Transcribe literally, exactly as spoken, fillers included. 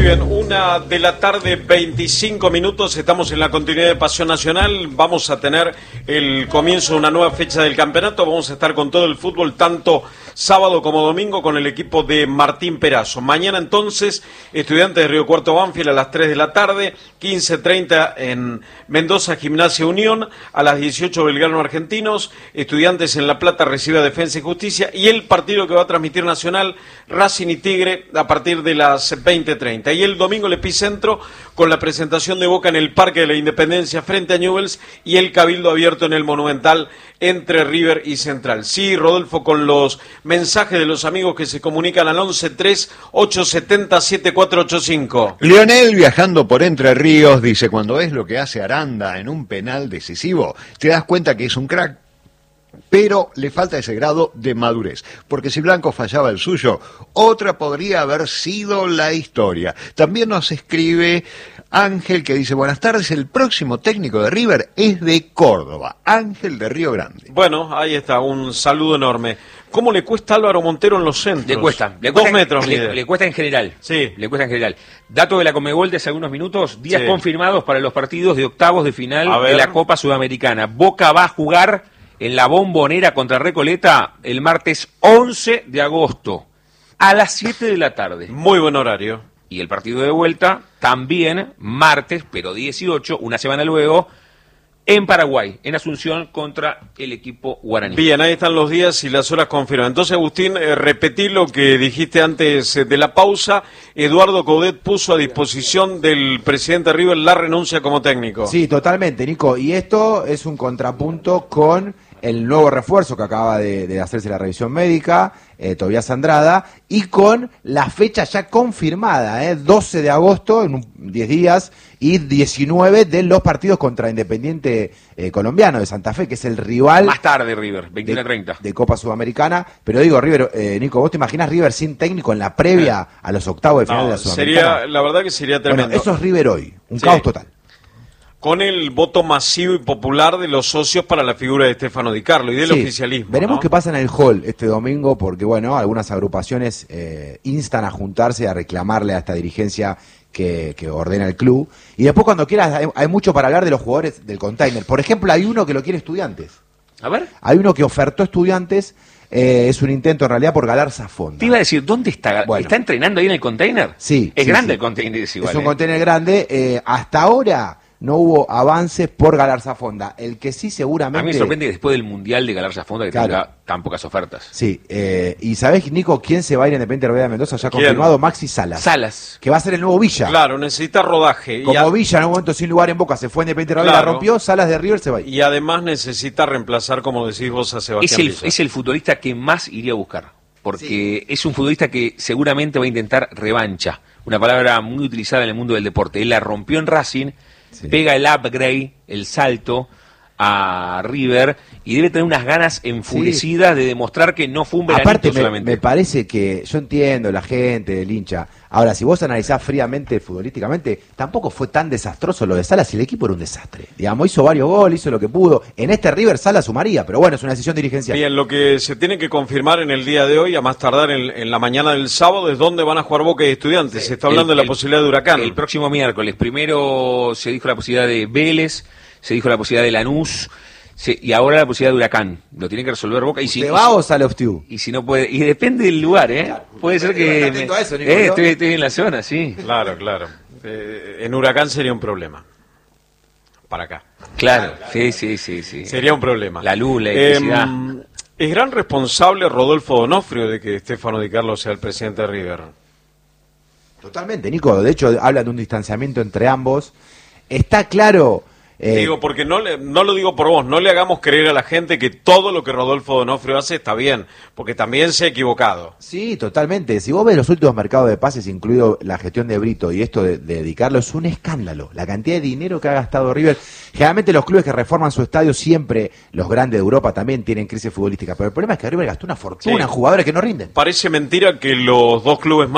bien, una de la tarde, veinticinco minutos, estamos en la continuidad de Pasión Nacional, vamos a tener el comienzo de una nueva fecha del campeonato, vamos a estar con todo el fútbol, tanto sábado como domingo, con el equipo de Martín Perazo. Mañana entonces, Estudiantes de Río Cuarto Banfield a las tres de la tarde, quince treinta en Mendoza, Gimnasia Unión, a las dieciocho Belgrano Argentinos, Estudiantes en La Plata recibe a Defensa y Justicia, y el partido que va a transmitir Nacional, Racing y Tigre, a partir de las veinte treinta. Y el domingo el epicentro con la presentación de Boca en el Parque de la Independencia frente a Newell's y el Cabildo Abierto en el Monumental entre River y Central. Sí, Rodolfo, con los mensajes de los amigos que se comunican al once tres ocho siete cero siete cuatro ocho cinco. Lionel, viajando por Entre Ríos, dice: cuando ves lo que hace Aranda en un penal decisivo, te das cuenta que es un crack, pero le falta ese grado de madurez, porque si Blanco fallaba el suyo, otra podría haber sido la historia. También nos escribe Ángel, que dice: buenas tardes, el próximo técnico de River es de Córdoba, Ángel de Río Grande. Bueno, ahí está, un saludo enorme. ¿Cómo le cuesta a Álvaro Montero en los centros? Le cuesta. Le cuesta Dos metros, le, mide. le cuesta en general. Sí. Le cuesta en general. Dato de la Conmebol de hace algunos minutos, días Sí. confirmados para los partidos de octavos de final A ver. de la Copa Sudamericana. Boca va a jugar en la Bombonera contra Recoleta el martes once de agosto a las siete de la tarde. Muy buen horario. Y el partido de vuelta también martes, pero dieciocho, una semana luego, en Paraguay, en Asunción, contra el equipo guaraní. Bien, ahí están los días y las horas confirmadas. Entonces, Agustín, eh, repetí lo que dijiste antes eh, de la pausa. Eduardo Coudet puso a disposición del presidente River la renuncia como técnico. Sí, totalmente, Nico. Y esto es un contrapunto con el nuevo refuerzo que acaba de, de hacerse la revisión médica, eh, Tobias Andrada, y con la fecha ya confirmada, eh, doce de agosto, en un, diez días, y diecinueve de los partidos contra Independiente eh, Colombiano de Santa Fe, que es el rival Más tarde, River, veintiuno a treinta. de Copa Sudamericana. Pero digo, River, eh, Nico, ¿vos te imaginás River sin técnico en la previa a los octavos de final No, de la Sudamericana? sería, la verdad que sería tremendo. Bueno, eso es River hoy, un Sí. caos total. Con el voto masivo y popular de los socios para la figura de Stefano Di Carlo y del Sí, oficialismo. veremos ¿no? qué pasa en el hall este domingo, porque bueno, algunas agrupaciones eh, instan a juntarse a reclamarle a esta dirigencia que, que ordena el club. Y después, cuando quieras, hay, hay mucho para hablar de los jugadores del container. Por ejemplo, hay uno que lo quiere Estudiantes. A ver. Hay uno que ofertó Estudiantes, eh, es un intento en realidad por Galarza Fonda. Te iba a decir, ¿dónde está? Bueno. ¿Está entrenando ahí en el container? Sí. Es sí, grande sí. el container, es igual. Es un ¿eh? container grande. eh, hasta ahora no hubo avances por Galarza Fonda. El que sí seguramente... A mí me sorprende que después del Mundial de Galarza Fonda que Claro. tenga tan pocas ofertas. Sí, eh, y ¿sabés, Nico, quién se va a ir a Independiente Rivera de Mendoza? Ya ¿Quién? confirmado, Maxi Salas. Salas. Que va a ser el nuevo Villa. Claro, necesita rodaje. Y, Como a- Villa en un momento sin lugar en Boca se fue a Independiente Rivera, Claro. la rompió, Salas de River se va a ir. y además necesita reemplazar, como decís vos, a Es Sebastián el, Villa. es el futbolista que más iría a buscar. Porque es un futbolista que seguramente va a intentar revancha. Una palabra muy utilizada en el mundo del deporte. Él la rompió en Racing, Sí. pega el upgrade, el salto a River y debe tener unas ganas enfurecidas de demostrar que no fue un veranito Aparte, me, solamente. me parece que, yo entiendo la gente, el hincha. Ahora, si vos analizás fríamente, futbolísticamente, tampoco fue tan desastroso lo de Salas y el equipo era un desastre. Digamos, hizo varios goles, hizo lo que pudo. En este River Salas sumaría, pero bueno, es una decisión dirigencial. Bien, lo que se tiene que confirmar en el día de hoy, a más tardar en, en la mañana del sábado, es dónde van a jugar Boca y Estudiantes. Se está hablando El- de la el- posibilidad de Huracán. El próximo miércoles. Primero se dijo la posibilidad de Vélez, se dijo la posibilidad de Lanús, se- y ahora la posibilidad de Huracán. Lo tiene que resolver Boca. Y si, ¿Te y va si- o sale Ostiu? y si no puede, y depende del lugar, ¿eh? Puede ser que... Atento me- a eso, Nico, eh, ¿no? estoy, estoy en la zona, sí. Claro, claro. Eh, en Huracán sería un problema. Para acá. Claro, sí, sí, sí, sí. Sería un problema. La luz, la electricidad. Eh, ¿Es gran responsable Rodolfo Donofrio de que Stefano Di Carlo sea el presidente de River? Totalmente, Nico. De hecho, hablan de un distanciamiento entre ambos. Está claro... eh, Digo, porque no, le, no lo digo por vos, no le hagamos creer a la gente que todo lo que Rodolfo Donofrio hace está bien, porque también se ha equivocado. Sí, totalmente. Si vos ves los últimos mercados de pases, incluido la gestión de Brito y esto de, de dedicarlo, es un escándalo. La cantidad de dinero que ha gastado River. Generalmente los clubes que reforman su estadio, siempre los grandes de Europa también tienen crisis futbolística. Pero el problema es que River gastó una fortuna Sí. en jugadores que no rinden. Parece mentira que los dos clubes más